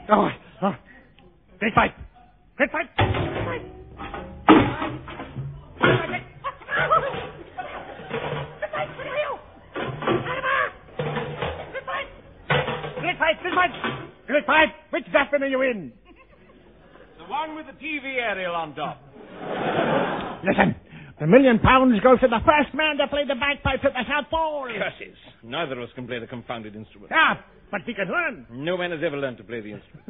Oh, great fight. Great fight. Good fight. Which Zaffin are you in? The one with the TV aerial on top. Listen, the £1 million goes to the first man to play the bagpipes at the South Pole. Curses. Neither of us can play the confounded instrument. Ah, but we can learn. No man has ever learned to play the instruments.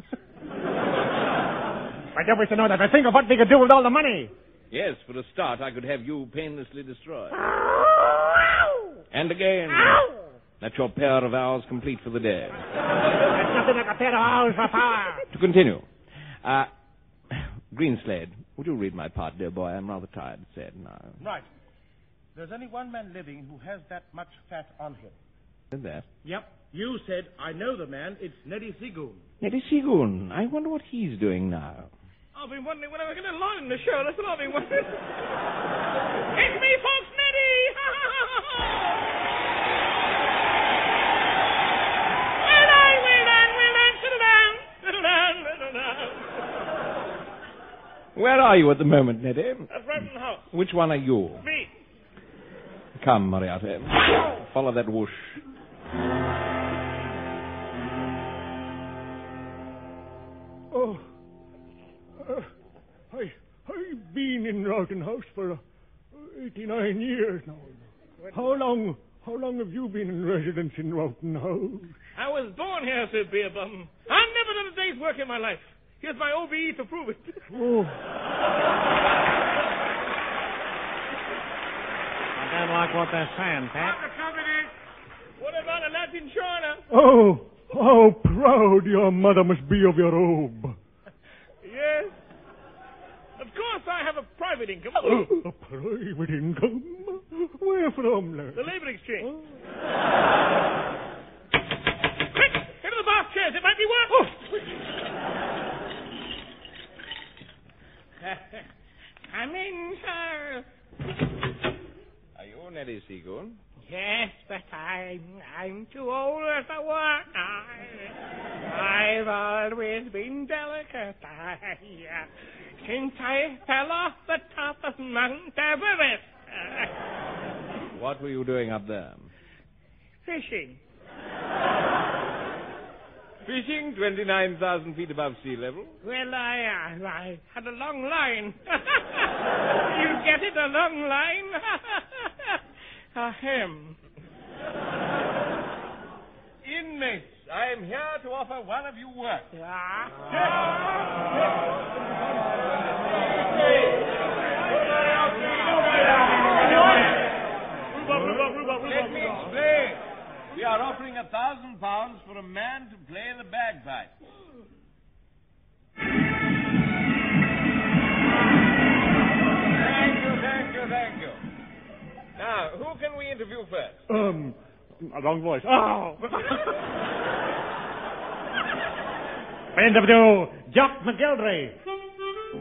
I don't wish to know that. I think of what we could do with all the money. Yes, for a start, I could have you painlessly destroyed. And again. That's your pair of hours complete for the day. There's nothing like a pair of hours for power. To continue. Greenslade, would you read my part, dear boy? I'm rather tired, sad now. Right. There's only one man living who has that much fat on him. Said that? Yep. You said, I know the man. It's Neddy Seagoon. Neddy Seagoon. I wonder what he's doing now. I've been wondering when I was going to line in the show. That's what I've been wondering. It's me, folks, Neddy! Where are you at the moment, Neddy? At Broughton House. Which one are you? Me. Come, Moriarty. Follow that whoosh. I've been in Broughton House for 89 years now. How long have you been in residence in Broughton House? I was born here, Sir Beerbum. I've never done a day's work in my life. Here's my OBE to prove it. Oh. I don't like what they're saying, Pat. What about a Latin China? Oh, how proud your mother must be of your robe. Yes. Of course, I have a private income. A private income? Where from, lad? The Labor Exchange. Oh. Quick! Into the bath chairs. It might be worth. Oh. Come in, sir. Are you Neddy Seagoon? Yes, but I'm too old for work. I've always been delicate. Since I fell off the top of Mount Everest. What were you doing up there? Fishing. Fishing 29,000 feet above sea level? Well, I had a long line. You get it, a long line? Ahem. Inmates, I am here to offer one of you work. Let me explain. We are offering £1,000 for a man to play the bagpipes. Thank you. Now, who can we interview first? A wrong voice. Oh! I interview Jock McGildery.